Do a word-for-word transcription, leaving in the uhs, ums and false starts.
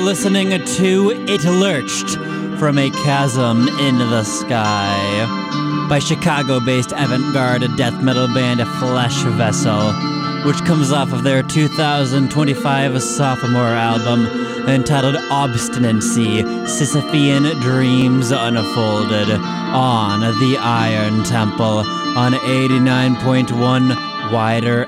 listening to It Lurched from a Chasm in the Sky by Chicago-based avant-garde death metal band Flesh Vessel, which comes off of their two thousand twenty-five sophomore album entitled Obstinacy, Sisyphean Dreams Unfolded, on the Iron Temple on eighty-nine point one Wider